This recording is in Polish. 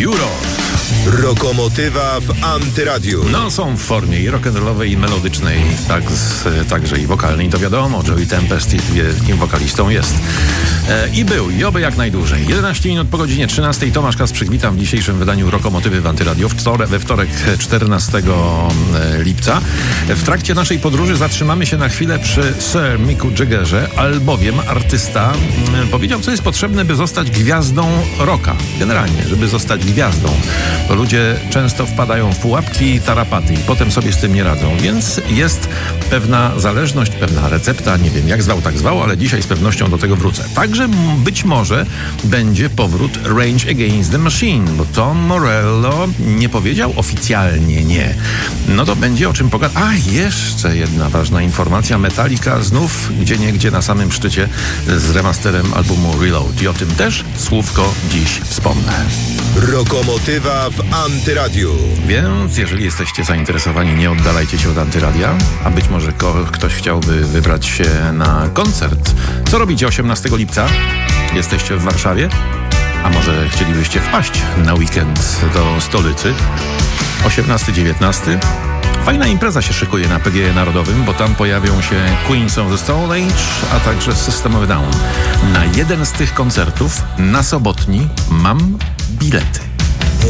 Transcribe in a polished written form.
Euro. Rokomotywa w Antyradiu. No, są w formie i rock'n'rollowej, i melodycznej, także i wokalnej. To wiadomo, Joey Tempest wielkim wokalistą jest. I był, i oby jak najdłużej. 11 minut po godzinie 13. Tomasz Kasprzyk, witam w dzisiejszym wydaniu Rokomotywy w Antyradiu. We wtorek 14 lipca. W trakcie naszej podróży zatrzymamy się na chwilę przy Sir Micku Jaggerze, albowiem artysta powiedział, co jest potrzebne, by zostać gwiazdą rocka. Generalnie, żeby zostać gwiazdą. Bo ludzie często wpadają w pułapki i tarapaty i potem sobie z tym nie radzą. Więc jest pewna zależność, pewna recepta, nie wiem jak zwał, tak zwał, ale dzisiaj z pewnością do tego wrócę. Także być może będzie powrót Rage Against the Machine, bo Tom Morello nie powiedział oficjalnie nie. No to będzie o czym pogadać. A, jeszcze jedna ważna informacja. Metallica znów gdzieniegdzie na samym szczycie z remasterem albumu Reload. I o tym też słówko dziś wspomnę. Rokomotywa w Antyradiu. Więc jeżeli jesteście zainteresowani, nie oddalajcie się od Antyradia, a być może ktoś chciałby wybrać się na koncert. Co robicie 18 lipca? Jesteście w Warszawie? A może chcielibyście wpaść na weekend do stolicy? 18-19? Fajna impreza się szykuje na PGE Narodowym, bo tam pojawią się Queens of the Stone Age, a także System of a Down. Na jeden z tych koncertów, na sobotni, mam bilety.